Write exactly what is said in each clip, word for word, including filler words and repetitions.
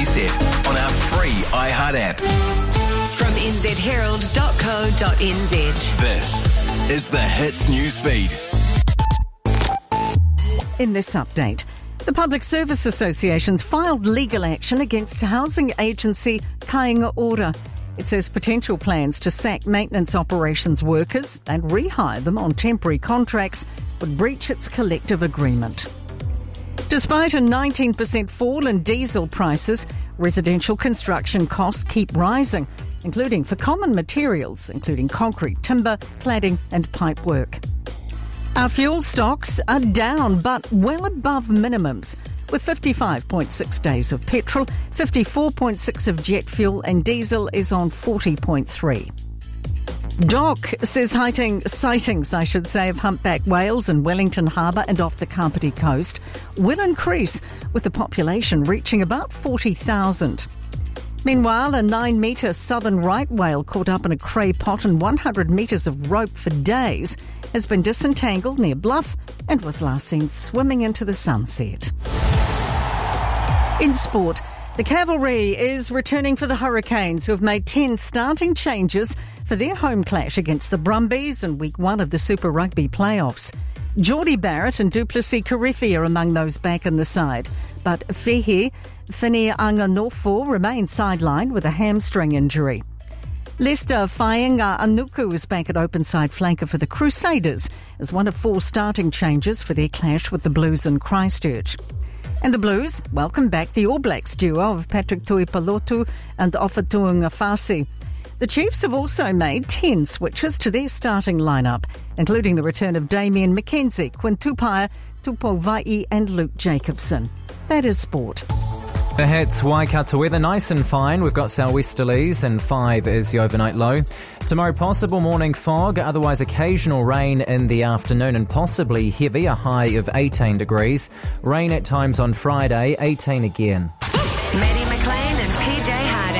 Playset on our free iHeart app. From n z herald dot co dot n z. This is the Hits Newsfeed. In this update, the Public Service Association's filed legal action against housing agency Kāinga Ora. It says potential plans to sack maintenance operations workers and rehire them on temporary contracts would breach its collective agreement. Despite a nineteen percent fall in diesel prices, residential construction costs keep rising, including for common materials, including concrete, timber, cladding and pipework. Our fuel stocks are down, but well above minimums, with fifty-five point six days of petrol, fifty-four point six of jet fuel, and diesel is on forty point three. Doc says sighting, sightings, I should say, of humpback whales in Wellington Harbour and off the Kapiti coast will increase, with the population reaching about forty thousand. Meanwhile, a nine-metre southern right whale caught up in a cray pot and one hundred metres of rope for days has been disentangled near Bluff and was last seen swimming into the sunset. In sport, the Cavalry is returning for the Hurricanes, who have made ten starting changes for their home clash against the Brumbies in week one of the Super Rugby playoffs. Geordie Barrett and Duplessis Kirifi are among those back in the side, but Fehi Whinianganofo remains sidelined with a hamstring injury. Lester Fainga Anuku is back at open side flanker for the Crusaders as one of four starting changes for their clash with the Blues in Christchurch. And the Blues welcome back the All Blacks duo of Patrick Tuipolotu and Ofatuanga Fasi. The Chiefs have also made ten switches to their starting lineup, including the return of Damien McKenzie, Quinn Tupaia, Tupou Vai'i and Luke Jacobson. That is sport. The Hits, Waikato weather, nice and fine. We've got sou'westerlies and five is the overnight low. Tomorrow, possible morning fog, otherwise occasional rain in the afternoon and possibly heavy, a high of eighteen degrees. Rain at times on Friday, eighteen again. Maddie McLean and P J Harding.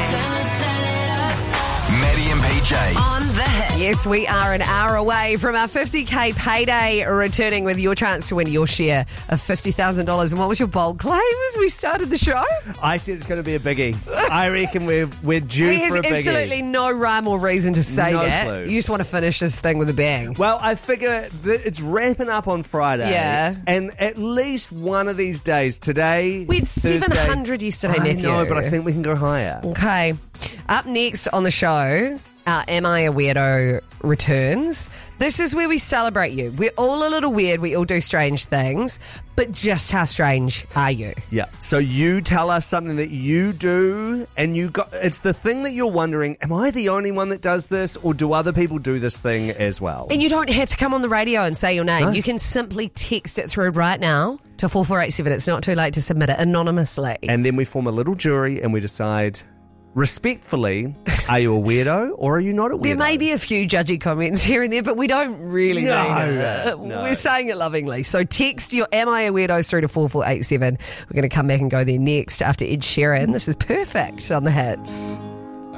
Maddie and P J. On the Hit. Yes, we are an hour away from our fifty K payday, returning with your chance to win your share of fifty thousand dollars. And what was your bold claim as we started the show? I said it's going to be a biggie. I reckon we're we're due He has for a biggie. absolutely no rhyme or reason to say No that. clue. You just want to finish this thing with a bang. Well, I figure that it's ramping up on Friday. Yeah. And at least one of these days, today, We had Thursday, seven hundred yesterday, I Matthew. know, but I think we can go higher. Okay. Up next on the show, our Am I a Weirdo returns. This is where we celebrate you. We're all a little weird. We all do strange things. But just how strange are you? Yeah. So you tell us something that you do, and you got it's the thing that you're wondering, am I the only one that does this, or do other people do this thing as well? And you don't have to come on the radio and say your name. No. You can simply text it through right now to four four eight seven. It's not too late to submit it anonymously. And then we form a little jury and we decide, respectfully, are you a weirdo or are you not a weirdo? There may be a few judgy comments here and there, but we don't really No, mean it. no. We're saying it lovingly. So text your Am I a Weirdo through to four four eight seven. We're going to come back and go there next after Ed Sheeran. This is Perfect on the Hits.